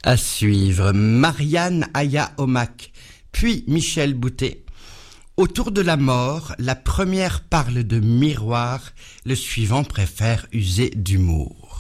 À suivre, Marianne Aya Omak, puis Michel Boutet. Autour de la mort, la première parle de miroir, le suivant préfère user d'humour.